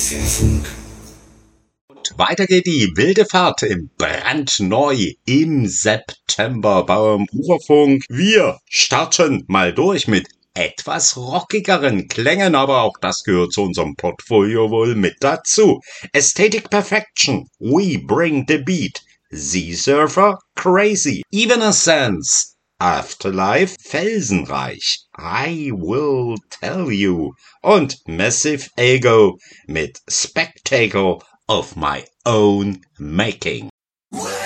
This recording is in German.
Weiter geht die wilde Fahrt im brandneu im September beim Uferfunk. Wir starten mal durch mit etwas rockigeren Klängen, aber auch das gehört zu unserem Portfolio wohl mit dazu. Aesthetic Perfection, We Bring the Beat, Sea Surfer, Crazy, Evanescence, Afterlife, Felsenreich, I Will Tell You und Massive Ego mit Spectacle of My Own Making.